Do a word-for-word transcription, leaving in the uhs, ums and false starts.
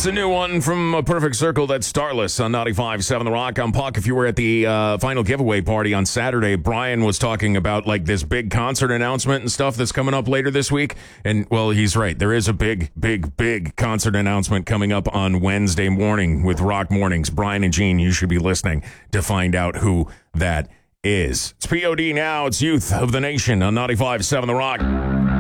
That's a new one from A Perfect Circle. That's Starless on ninety-five point seven The Rock. I'm Puck. If you were at the uh, final giveaway party on Saturday, Brian was talking about like this big concert announcement and stuff that's coming up later this week. And, well, he's right. There is a big, big, big concert announcement coming up on Wednesday morning with Rock Mornings. Brian and Gene, you should be listening to find out who that is. It's P O D now. It's Youth of the Nation on ninety-five point seven The Rock.